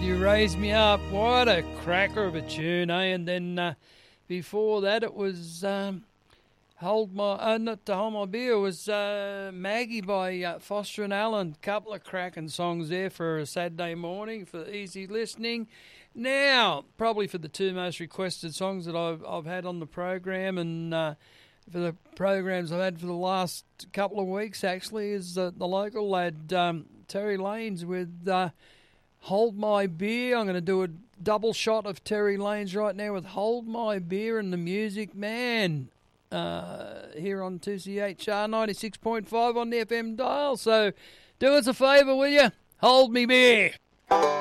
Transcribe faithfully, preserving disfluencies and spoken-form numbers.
You Raise Me Up. What a cracker of a tune, eh? And then uh, before that it was um, Hold My, uh, not to Hold My Beer, it was uh, Maggie by uh, Foster and Allen. Couple of cracking songs there for a Saturday morning for easy listening. Now, probably for the two most requested songs that I've, I've had on the program, and uh, for the programs I've had for the last couple of weeks, actually, is uh, the local lad, um, Terry Lanes, with uh, Hold My Beer. I'm going to do a double shot of Terry Lanes right now with Hold My Beer and the Music Man uh, here on two C H R ninety-six point five on the F M dial. So do us a favour, will you? Hold me beer.